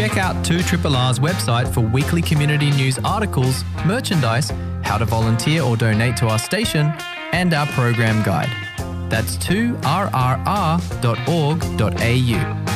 Check out 2RRR's website for weekly community news articles, merchandise, how to volunteer or donate to our station, and our program guide. That's 2rrr.org.au.